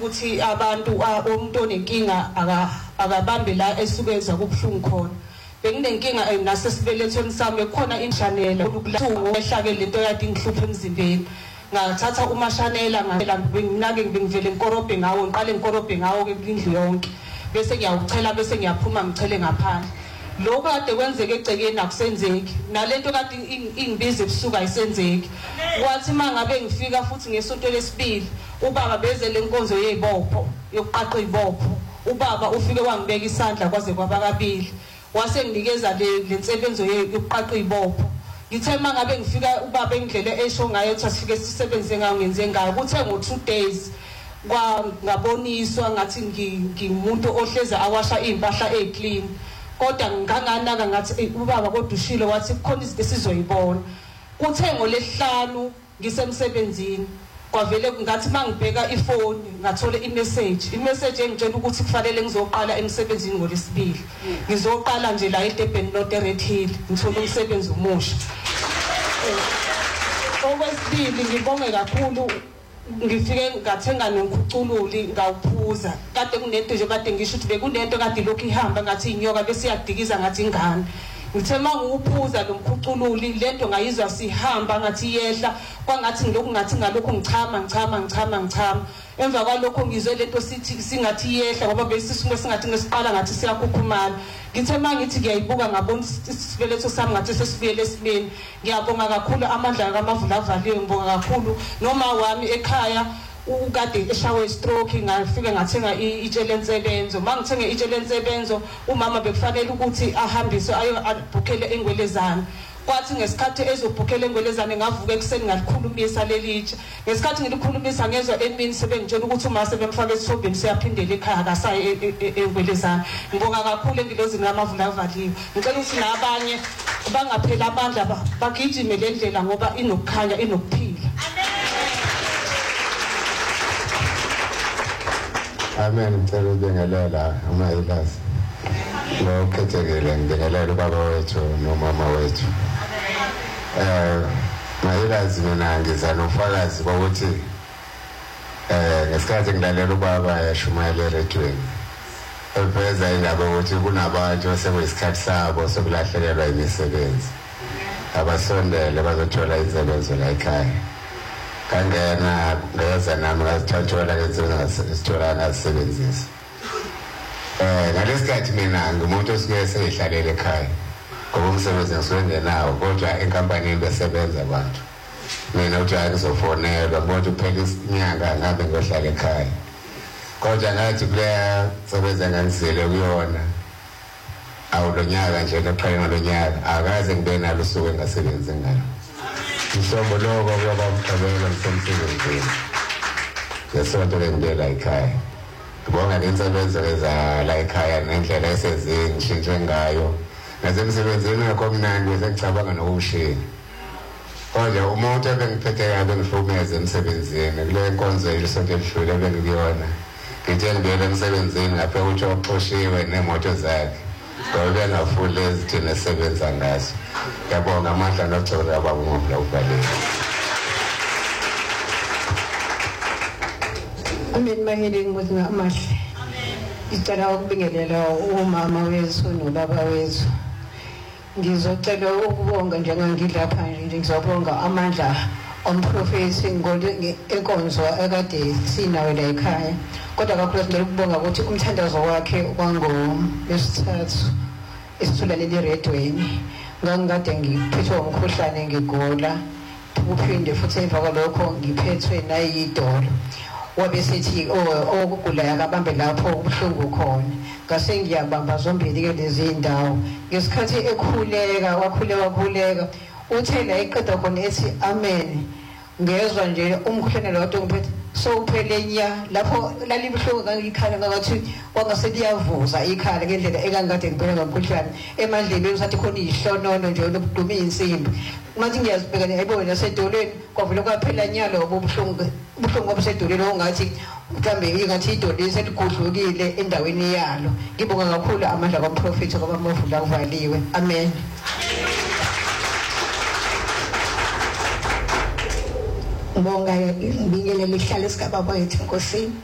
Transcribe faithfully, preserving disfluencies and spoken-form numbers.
ukuthi abantu umuntu onenkinga akabambe la esukeza kubhlungu khona. Benginenkinga nasesibelethweni sami khona inshanela ukubuhlungu ehlake lento yadi ngihluphe emzimbeni. Ngathatha umashanela ngahlela benginake ngivele inkorobhe ngawo ngiqale inkorobhe ngawo ke indlu yonke. Bese ngiyawuchela bese ngiyaphuma ngichele ngaphandle. Lokho kade kwenzeke egcekeni akusenzeki. Nalento kade ingibiza ebusuku ayisenzeki. Kwathi mangabe ngifika futhi ngesonto lesibili ubaba beze lenkonzo yezibopho yokuqaqa izibopho. Ubaba ufike wangibeka isandla kwaze kwaba kabili. Wase nginikeza le lensebenzo yokuqaqa izibopho. Ngithe mangabe ngifika ubaba engidlele esho ngayo ukuthi asifike sisebenze ngayo ngenze ngayo. Kuthe ngo two days kwa ngaboniswa ngathi ngimuntu ohleza awasha impahla eclean. Kodwa nganganaka ngathi ubaba kodwa ushilo wathi kukhona izinto esizoyibona. Kuthe ngolesihlanu ngisemsebenzini kwavele ngathi mangibheka ifoni ngathola imessage imessage engitshela ukuthi kufanele ngizoqala emsebenzini ngolesibili. Ngizoqala nje la eDurban North Red Hill ngithola umsebenzi omusha. Okwesibili ngibonge kakhulu ngifike ngathenga nokhucululi ngawuphuza. Kade kunento nje kade ngisho ukuthi bekunento kade lokhu ihamba ngathi inyoka bese iyadikiza ngathi ingane. Ngithe manguphuza lo mkhucululi lento ngayizwa sihamba ngathi yehla kwangathi ngilokhu ngathi ngalokho ngichama ngichama ngichama ngichama. Emva kwalokho ngizwe lento sithi singathi yehla ngoba bese sisuke singathi ngesiqala ngathi siyakhukhumala. Ngithe mangithi ngiyayibuka ngabona isibeletho sami ngathi sesibuyele esimeni. Ngiyabonga kakhulu amandla kaMavula avaliwe ngibonga kakhulu noma wami ekhaya ukade eshawe stroke ngafika ngathenga itshele nsebenzo. Mangithenge itshele nsebenzo umama bekufanele ukuthi ahambiswe ayo abhukhele engwelezana. Kwathi ngesikhathi ezobhukhela engwelezane ngavuka ekseni ngalikhulumisa lelitshe. Ngesikhathi ngilikhulumisa ngezwe emini sebengitshela ukuthi uma sebemfaka esithobeni siyaphindela ekhaya akasaye engwelezane. Ngibonga kakhulu engilozini kaMavula avaliwe. Ngicela ukuthi nabanye bangaphela amandla bagijime le ndlela ngoba inokukhanya inokuphila. Amen. Ngicela ukubingelela uMayilazi. Lo khethekile ngibingelela ubaba wethu nomama wethu. Eh Mayilazi mina ngiza nofakazi ukuthi eh ngesikhathi ngilalela ubaba yashumayela eredweni. Eveza indaba ukuthi kunabantu asebeyisikhathi sabo sokulahlekelwa imisebenzi. Abasondele bazothola izenzo la ekhaya. Kangena ngeza nami ngazithola ngesithola ngasebenzisa. Eh ngalesikhathi mina ngumuntu osike seyihlalele ekhaya. Ngoba umsebenzi ngisuke nawo kodwa enkampanini besebenza abantu. Mina uthi akuzofonelwa ngoba uphela isinyanga ngabe ngohlala ekhaya. Kodwa ngathi kuleya sebenza ngangizele kuyona. Awulonyaka nje eqala lonyaka akaze ngibe nalo usuku engasebenzi ngalo. Mhlobo lokho kuba umqabela msemsebenzini. Yesonto lengibela ekhaya. Ngibonga lensebenzo leza la ekhaya nendlela esezingishintshe ngayo. Nasemsebenzini ngakho mnandi bese ngicabanga nokushiya. Kodwa umuntu ebengiphethe kabe ngihlukumeza emsebenzini kule nkonzo yesonto elidlule bengikuyona. Ngithe ngibuyela emsebenzini ngapha ukuthi oxoshiwe nemoto zakhe. Ngoba ngafule ezithina esebenza ngazo. Ngiyabonga amandla nothula abangumla ubaleni. Amen. Mahele ngibonga amahle. Ngicela ukubingelela umama wethu nobaba wethu. Ngizocela ukubonga njengangilapha nje ngizobonga amandla omprofesi ngole enkonzo ekade sinawe la ekhaya. Kodwa kakhulu ngicela ukubonga ukuthi umthandazo wakhe kwango lesithathu esithula leli redweni. Ngangikade ngiphethwe umkhuhlane ngigula uphinde futhi emva kwalokho ngiphethwe nayidolo. Wabe sithi oh okugula yakabambe lapho ubuhlungu khona. Ngase ngiyabamba zombili ke lezi indawo. Ngesikhathi ekhuleka wakhuleka wakhuleka uthe la iqeda khona ethi amen. Ngezwe nje umkhuhlane lo kade ngiphethe so uphele nya lapho lalibuhlungu ngangikhala ngathi wangase liyavuza ikhala ngendlela ekangade ngibheka ngomkhuhlane emandleni usathi khona ihlonono nje lokuduma insimbi. Mathi ngiyazibheka ngiyibona nasedolweni kwavule kwaphela nya lo ubuhlungu ubuhlungu obusedolweni ongathi mhlambe ingathi idolweni seligudlukile endaweni yalo. Ngibonga kakhulu amandla kaMprofeti ngoba Mavula uvaliwe. Amen. Ngibonga ngibingelela ihlale sikababa wethu Nkosini.